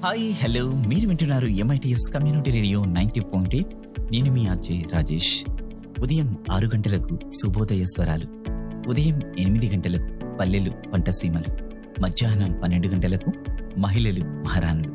Hi hello, మీరు వింటున్నారు MITS community radio 90.8. నేను మీ ఆర్జే రాజేష్. ఉదయం 6 గంటలకు శుభోదయ స్వరాలు, ఉదయం 8 గంటలకు పల్లెలు పంటసీమలు, మధ్యాహ్నం 12 గంటలకు మహిళలు మహారాణులు,